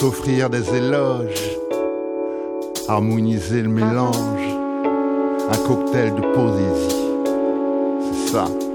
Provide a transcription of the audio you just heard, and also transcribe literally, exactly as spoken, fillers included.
t'offrir des éloges, harmoniser le mélange, un cocktail de poésie, c'est ça.